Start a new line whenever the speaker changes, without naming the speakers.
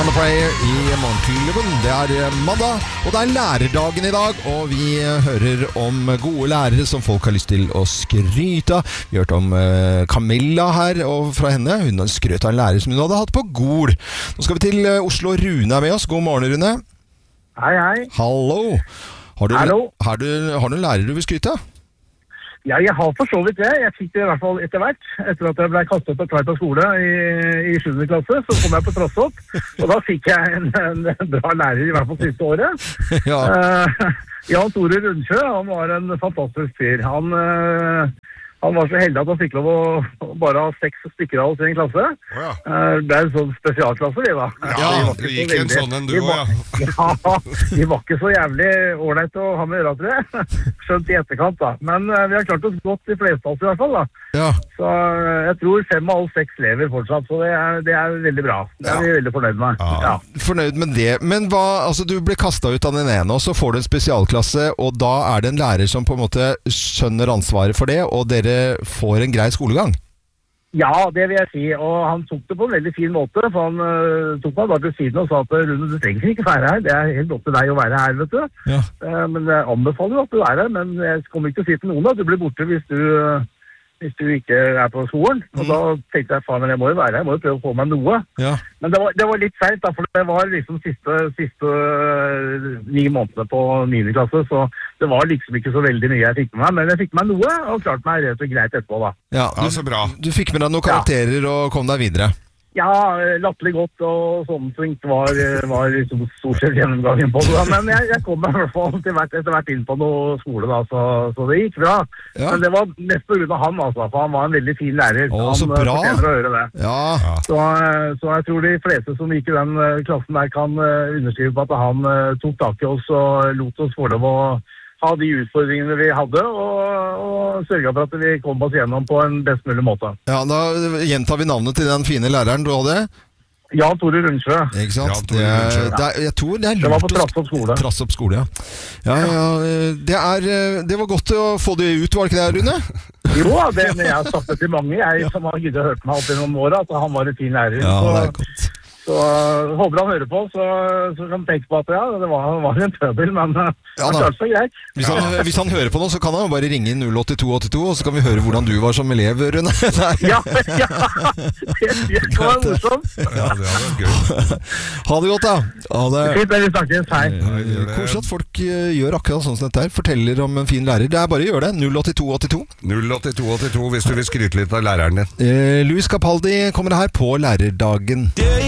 on the Prayer i Morgenklubben. Det mandag, og det lærerdagen i dag, og vi hører om gode lærere som folk har lyst til å skryte av. Vi har hørt om Camilla her, og fra henne, hun har skrøt av en lærer som hun hadde hatt på Gol. Nå skal vi til Oslo. Rune med oss. God morgen, Rune.
Hei, hei.
Hallo.
Hallo.
Har du noen lærere du vil skryte av?
Ja, jeg har for så vidt det. Jeg fikk det i hvert fall etter hvert. Etter at jeg ble kastet på Tveita skole i 7. klasse, så kom jeg på Trassopp. Og da fikk jeg en bra lærer i hvert fall siste året.
Ja.
Jan Tore Rundsjø, han var en fantastisk fyr. Han var så heldig at han fikk lov å bare ha 6 stykker av oss i en klasse.
Ja.
Det en sånn spesialklasse, det da.
Ja, du gikk en sånn en du også, ja.
Ja, de var ikke så jævlig ålreit å ha med øra, tror jeg. Skjønt i etterkant, da. Men vi har klart oss godt, de fleste av oss i hvert fall, da.
Ja.
Så jeg tror 5 av oss 6 lever fortsatt, så det veldig bra. Det vi veldig fornøyd med.
Ja. Fornøyd med det. Men du ble kastet ut av den ene, og så får du en spesialklasse, og da det en lærer som på en måte skjønner ansvaret for det, og dere får en grei skolegang?
Ja, det vil jeg si, og han tok det på en veldig fin måte, for han tok meg bare til siden og sa at Rune, du trenger ikke være her, det helt opp til deg å være her, vet du. Ja. Men jeg anbefaler jo at du er her, men jeg kommer ikke til å si til noen at du blir borte hvis du ikke på skolen. Og da tenkte jeg, faen, men jeg må jo være her, jeg må jo prøve å få meg noe. Ja. Men det var litt sent da, for det var liksom siste 9 månedene på 9. klasse, så det var liksom ikke så veldig mye jeg fikk med meg, men jeg fikk med meg noe, og klarte meg rett og greit etterpå da.
Ja, så bra. Du fikk med deg noen karakterer og kom deg videre?
Ja, latterlig godt, og sånn ting var liksom stort sett gjennomgangen på det. Men jeg kom meg i hvert fall etter hvert inn på noe skole da, så det gikk bra. Ja. Men det var mest på grunn av han, altså, for han var en veldig fin lærer.
Så bra!
Han fortjener å høre det.
Ja.
Så jeg tror de fleste som gikk i den klassen der kan underskrive på at han tok tak i oss og lot oss få lov å ha de utfordringene vi hadde, og sørget for at vi kom oss gjennom på en best mulig måte.
Ja, da gjentar vi navnet til den fine læreren du hadde.
Jan Tore Rundsjø.
Ikke sant? Jeg tror det
lurt. Det var på Trassopp skole.
Trassopp skole, ja. Det var godt å få det ut, var det ikke det, Rune?
Jo, jeg har sagt det til mange, jeg som har giddet hørt meg opp gjennom året, at han var en fin lærer.
Ja, det godt.
Så håper han hører på, så kan han tenke på at det var en tøbel, men han klarte seg greit.
Hvis han hører på nå, så kan han jo bare ringe 08282, og så kan vi høre hvordan du var som elev, Rune.
Ja, det kan være morsomt.
Ja, det hadde vært gøy.
Ha det godt, da.
Fint, vi snakkes, hei.
Koselig at folk gjør akkurat sånn som dette her, forteller om en fin lærer. Det bare å gjøre det. 08282.
08282 hvis du vil skryte litt av læreren din.
Louis Capaldi kommer her på lærerdagen.